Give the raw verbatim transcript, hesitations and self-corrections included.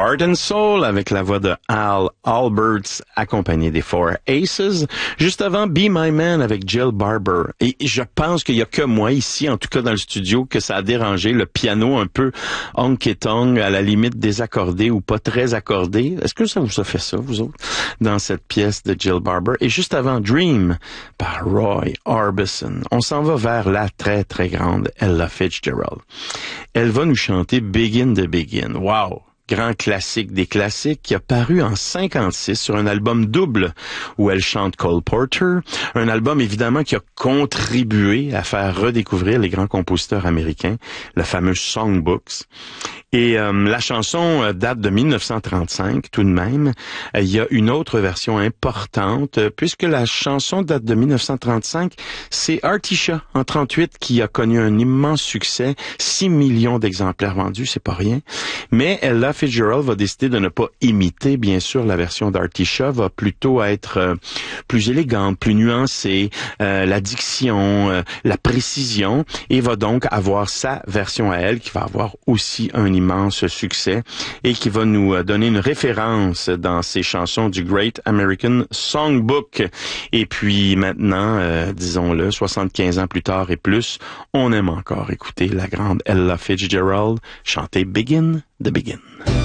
Heart and Soul avec la voix de Al Alberts accompagné des Four Aces. Juste avant, Be My Man avec Jill Barber. Et je pense qu'il y a que moi ici, en tout cas dans le studio, que ça a dérangé le piano un peu honky-tonk, à la limite désaccordé ou pas très accordé. Est-ce que ça vous a fait ça, vous autres, dans cette pièce de Jill Barber? Et juste avant, Dream par Roy Orbison. On s'en va vers la très très grande Ella Fitzgerald. Elle va nous chanter Begin to Begin. Wow! Grand classique des classiques qui a paru en cinquante-six sur un album double où elle chante Cole Porter, un album évidemment qui a contribué à faire redécouvrir les grands compositeurs américains, le fameux Songbooks. Et euh, la chanson euh, date de mille neuf cent trente-cinq tout de même. Euh, il y a une autre version importante euh, puisque la chanson date de mille neuf cent trente-cinq, c'est Artie Shaw en trente-huit qui a connu un immense succès, six millions d'exemplaires vendus, c'est pas rien. Mais Ella Fitzgerald va décider de ne pas imiter, bien sûr, la version d'Artie Shaw, va plutôt être euh, plus élégante, plus nuancée, euh, la diction, euh, la précision, et va donc avoir sa version à elle qui va avoir aussi un immense succès et qui va nous donner une référence dans ses chansons du Great American Songbook. Et puis maintenant, euh, disons-le, soixante-quinze ans plus tard et plus, on aime encore écouter la grande Ella Fitzgerald chanter Begin to Begin.